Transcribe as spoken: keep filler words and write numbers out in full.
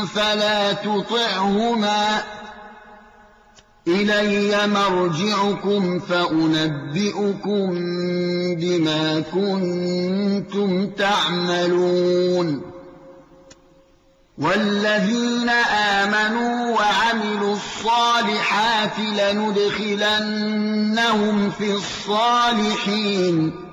فلا تطعهما إلي مرجعكم فأنبئكم بما كنتم تعملون والذين آمنوا وعملوا الصالحات لندخلنهم في الصالحين